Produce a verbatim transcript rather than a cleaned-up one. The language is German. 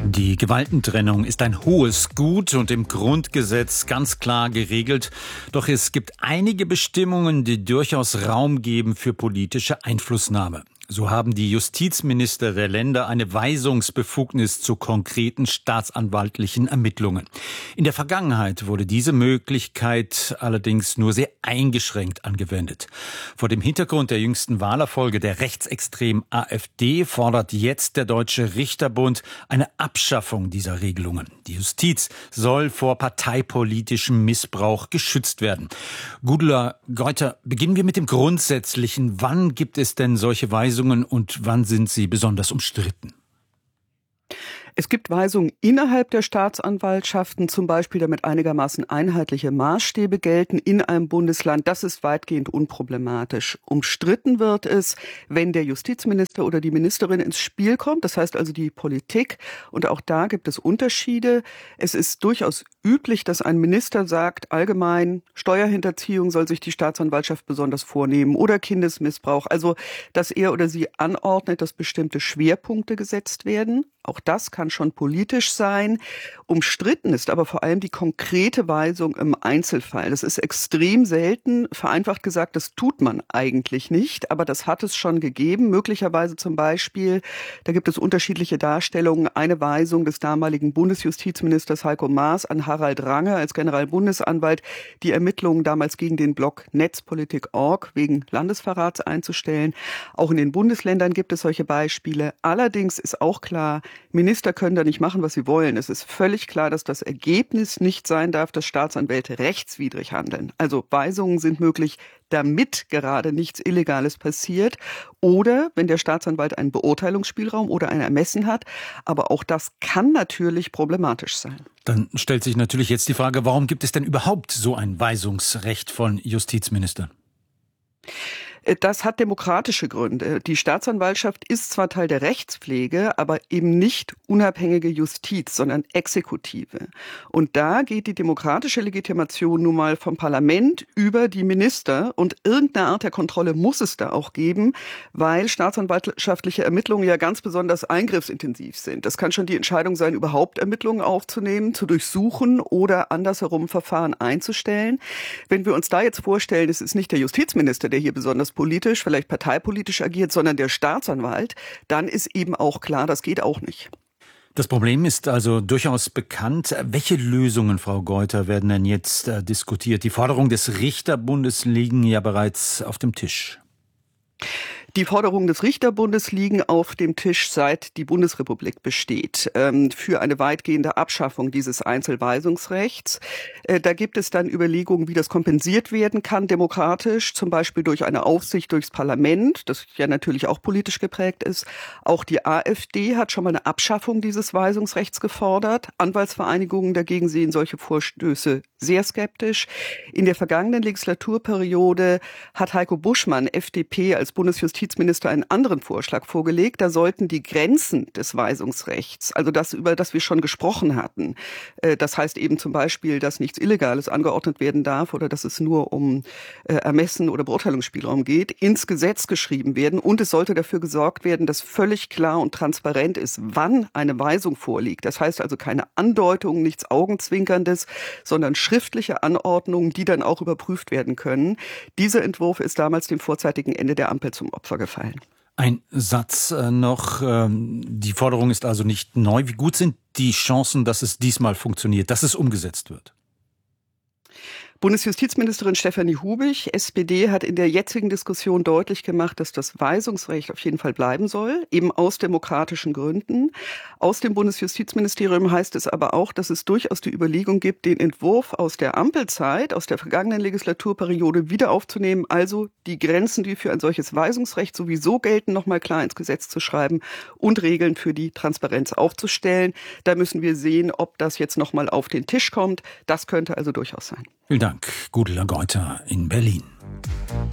Die Gewaltentrennung ist ein hohes Gut und im Grundgesetz ganz klar geregelt. Doch es gibt einige Bestimmungen, die durchaus Raum geben für politische Einflussnahme. So haben die Justizminister der Länder eine Weisungsbefugnis zu konkreten staatsanwaltlichen Ermittlungen. In der Vergangenheit wurde diese Möglichkeit allerdings nur sehr eingeschränkt angewendet. Vor dem Hintergrund der jüngsten Wahlerfolge der rechtsextremen AfD fordert jetzt der Deutsche Richterbund eine Abschaffung dieser Regelungen. Die Justiz soll vor parteipolitischem Missbrauch geschützt werden. Gudula Geuter, beginnen wir mit dem Grundsätzlichen. Wann gibt es denn solche Weisungen und wann sind sie besonders umstritten? Es gibt Weisungen innerhalb der Staatsanwaltschaften, zum Beispiel damit einigermaßen einheitliche Maßstäbe gelten in einem Bundesland. Das ist weitgehend unproblematisch. Umstritten wird es, wenn der Justizminister oder die Ministerin ins Spiel kommt, das heißt also die Politik. Und auch da gibt es Unterschiede. Es ist durchaus üblich, dass ein Minister sagt, allgemein Steuerhinterziehung soll sich die Staatsanwaltschaft besonders vornehmen oder Kindesmissbrauch. Also, dass er oder sie anordnet, dass bestimmte Schwerpunkte gesetzt werden. Auch das kann schon politisch sein. Umstritten ist aber vor allem die konkrete Weisung im Einzelfall. Das ist extrem selten. Vereinfacht gesagt, das tut man eigentlich nicht, aber das hat es schon gegeben. Möglicherweise zum Beispiel, da gibt es unterschiedliche Darstellungen, eine Weisung des damaligen Bundesjustizministers Heiko Maas an Harald Range als Generalbundesanwalt, die Ermittlungen damals gegen den Blog Netzpolitik Punkt org wegen Landesverrats einzustellen. Auch in den Bundesländern gibt es solche Beispiele. Allerdings ist auch klar, Minister können da nicht machen, was sie wollen. Es ist völlig klar, dass das Ergebnis nicht sein darf, dass Staatsanwälte rechtswidrig handeln. Also Weisungen sind möglich, damit gerade nichts Illegales passiert oder wenn der Staatsanwalt einen Beurteilungsspielraum oder ein Ermessen hat. Aber auch das kann natürlich problematisch sein. Dann stellt sich natürlich jetzt die Frage, warum gibt es denn überhaupt so ein Weisungsrecht von Justizministern? Das hat demokratische Gründe. Die Staatsanwaltschaft ist zwar Teil der Rechtspflege, aber eben nicht unabhängige Justiz, sondern Exekutive. Und da geht die demokratische Legitimation nun mal vom Parlament über die Minister und irgendeine Art der Kontrolle muss es da auch geben, weil staatsanwaltschaftliche Ermittlungen ja ganz besonders eingriffsintensiv sind. Das kann schon die Entscheidung sein, überhaupt Ermittlungen aufzunehmen, zu durchsuchen oder andersherum Verfahren einzustellen. Wenn wir uns da jetzt vorstellen, es ist nicht der Justizminister, der hier besonders politisch, vielleicht parteipolitisch agiert, sondern der Staatsanwalt, dann ist eben auch klar, das geht auch nicht. Das Problem ist also durchaus bekannt. Welche Lösungen, Frau Geuter, werden denn jetzt äh, diskutiert? Die Forderungen des Richterbundes liegen ja bereits auf dem Tisch. Die Forderungen des Richterbundes liegen auf dem Tisch, seit die Bundesrepublik besteht, für eine weitgehende Abschaffung dieses Einzelweisungsrechts. Da gibt es dann Überlegungen, wie das kompensiert werden kann, demokratisch, zum Beispiel durch eine Aufsicht durchs Parlament, das ja natürlich auch politisch geprägt ist. Auch die AfD hat schon mal eine Abschaffung dieses Weisungsrechts gefordert. Anwaltsvereinigungen dagegen sehen solche Vorstöße sehr skeptisch. In der vergangenen Legislaturperiode hat Heiko Buschmann, F D P, als Bundesjustizminister Justizminister einen anderen Vorschlag vorgelegt. Da sollten die Grenzen des Weisungsrechts, also das, über das wir schon gesprochen hatten, das heißt eben zum Beispiel, dass nichts Illegales angeordnet werden darf oder dass es nur um Ermessen oder Beurteilungsspielraum geht, ins Gesetz geschrieben werden. Und es sollte dafür gesorgt werden, dass völlig klar und transparent ist, wann eine Weisung vorliegt. Das heißt also keine Andeutung, nichts Augenzwinkerndes, sondern schriftliche Anordnungen, die dann auch überprüft werden können. Dieser Entwurf ist damals dem vorzeitigen Ende der Ampel zum Opfer gefallen. Ein Satz noch. Die Forderung ist also nicht neu. Wie gut sind die Chancen, dass es diesmal funktioniert, dass es umgesetzt wird? Bundesjustizministerin Stefanie Hubig, S P D, hat in der jetzigen Diskussion deutlich gemacht, dass das Weisungsrecht auf jeden Fall bleiben soll, eben aus demokratischen Gründen. Aus dem Bundesjustizministerium heißt es aber auch, dass es durchaus die Überlegung gibt, den Entwurf aus der Ampelzeit, aus der vergangenen Legislaturperiode wieder aufzunehmen, also die Grenzen, die für ein solches Weisungsrecht sowieso gelten, nochmal klar ins Gesetz zu schreiben und Regeln für die Transparenz aufzustellen. Da müssen wir sehen, ob das jetzt nochmal auf den Tisch kommt. Das könnte also durchaus sein. Vielen Dank, Gudula Geuter in Berlin.